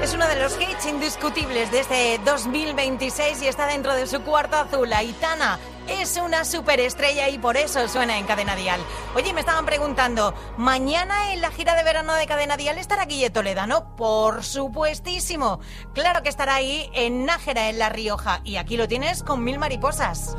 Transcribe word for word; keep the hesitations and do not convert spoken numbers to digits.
Es uno de los hits indiscutibles de este dos mil veintiséis y está dentro de su cuarto azul. Aitana es una superestrella y por eso suena en Cadena Dial. Oye, me estaban preguntando, ¿mañana en la gira de verano de Cadena Dial estará Guille Toledano? Por supuestísimo. Claro que estará ahí en Nájera, en La Rioja. Y aquí lo tienes con Mil Mariposas.